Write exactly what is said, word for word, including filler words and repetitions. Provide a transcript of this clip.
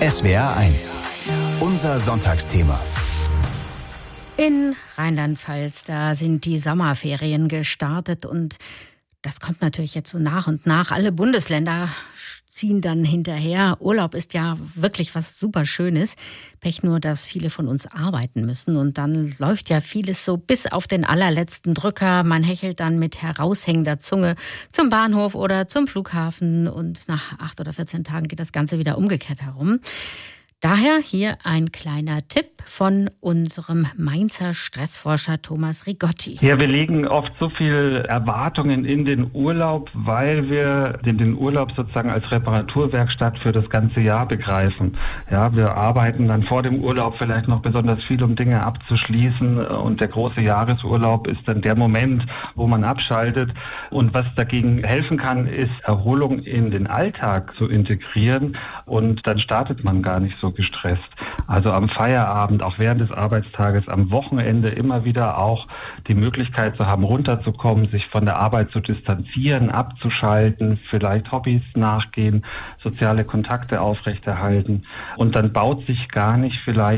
S W R eins. Unser Sonntagsthema. In Rheinland-Pfalz, da sind die Sommerferien gestartet und das kommt natürlich jetzt so nach und nach. Alle Bundesländer ziehen dann hinterher. Urlaub ist ja wirklich was super Schönes. Pech nur, dass viele von uns arbeiten müssen und dann läuft ja vieles so bis auf den allerletzten Drücker. Man hechelt dann mit heraushängender Zunge zum Bahnhof oder zum Flughafen und nach acht oder vierzehn Tagen geht das Ganze wieder umgekehrt herum. Daher hier ein kleiner Tipp von unserem Mainzer Stressforscher Thomas Rigotti. Ja, wir legen oft so viel Erwartungen in den Urlaub, weil wir den, den Urlaub sozusagen als Reparaturwerkstatt für das ganze Jahr begreifen. Ja, wir arbeiten dann vor dem Urlaub vielleicht noch besonders viel, um Dinge abzuschließen, und der große Jahresurlaub ist dann der Moment, wo man abschaltet. Und was dagegen helfen kann, ist Erholung in den Alltag zu integrieren, und dann startet man gar nicht so gestresst. Also am Feierabend, auch während des Arbeitstages, am Wochenende immer wieder auch die Möglichkeit zu haben, runterzukommen, sich von der Arbeit zu distanzieren, abzuschalten, vielleicht Hobbys nachgehen, soziale Kontakte aufrechterhalten. Und dann baut sich gar nicht vielleicht